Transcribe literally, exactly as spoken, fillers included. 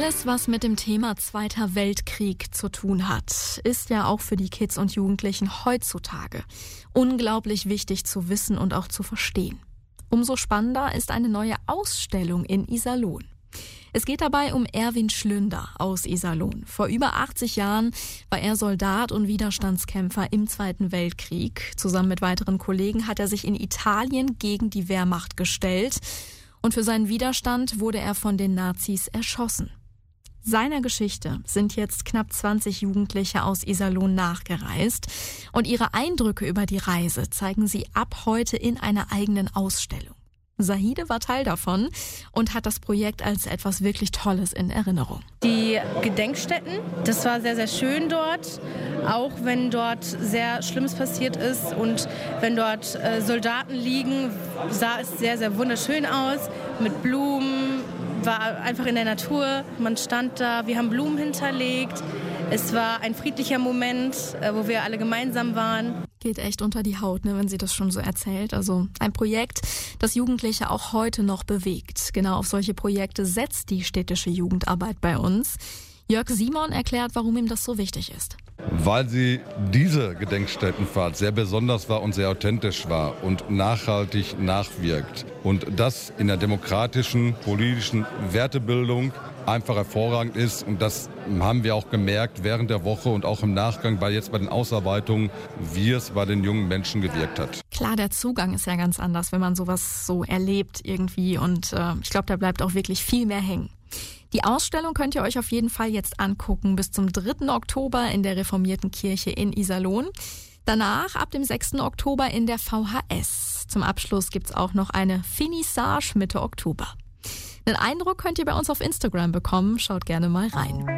Alles, was mit dem Thema Zweiter Weltkrieg zu tun hat, ist ja auch für die Kids und Jugendlichen heutzutage unglaublich wichtig zu wissen und auch zu verstehen. Umso spannender ist eine neue Ausstellung in Iserlohn. Es geht dabei um Erwin Schlünder aus Iserlohn. Vor über achtzig Jahren war er Soldat und Widerstandskämpfer im Zweiten Weltkrieg. Zusammen mit weiteren Kollegen hat er sich in Italien gegen die Wehrmacht gestellt. Und für seinen Widerstand wurde er von den Nazis erschossen. Seiner Geschichte sind jetzt knapp zwanzig Jugendliche aus Iserlohn nachgereist. Und ihre Eindrücke über die Reise zeigen sie ab heute in einer eigenen Ausstellung. Sahide war Teil davon und hat das Projekt als etwas wirklich Tolles in Erinnerung. Die Gedenkstätten, das war sehr, sehr schön dort, auch wenn dort sehr Schlimmes passiert ist und wenn dort äh, Soldaten liegen, sah es sehr, sehr wunderschön aus, mit Blumen, war einfach in der Natur, man stand da, wir haben Blumen hinterlegt. Es war ein friedlicher Moment, äh, wo wir alle gemeinsam waren. Geht echt unter die Haut, ne, wenn sie das schon so erzählt. Also ein Projekt, das Jugendliche auch heute noch bewegt. Genau auf solche Projekte setzt die städtische Jugendarbeit bei uns. Jörg Simon erklärt, warum ihm das so wichtig ist. Weil sie diese Gedenkstättenfahrt sehr besonders war und sehr authentisch war und nachhaltig nachwirkt. Und das in der demokratischen, politischen Wertebildung einfach hervorragend ist. Und das haben wir auch gemerkt während der Woche und auch im Nachgang, weil jetzt bei den Ausarbeitungen, wie es bei den jungen Menschen gewirkt hat. Klar, der Zugang ist ja ganz anders, wenn man sowas so erlebt irgendwie. Und äh, ich glaube, da bleibt auch wirklich viel mehr hängen. Die Ausstellung könnt ihr euch auf jeden Fall jetzt angucken bis zum dritten Oktober in der Reformierten Kirche in Iserlohn. Danach ab dem sechsten Oktober in der V H S. Zum Abschluss gibt's auch noch eine Finissage Mitte Oktober. Den Eindruck könnt ihr bei uns auf Instagram bekommen. Schaut gerne mal rein.